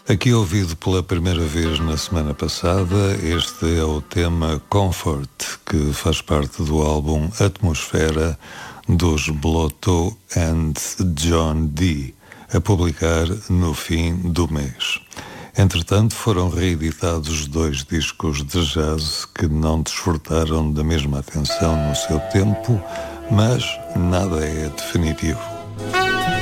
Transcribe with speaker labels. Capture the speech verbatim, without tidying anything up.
Speaker 1: Aqui ouvido pela primeira vez na semana passada, este é o tema Comfort, que faz parte do álbum Atmosfera dos Blotto and John D, a publicar no fim do mês. Entretanto, foram reeditados dois discos de jazz que não desfrutaram da mesma atenção no seu tempo, mas nada é definitivo.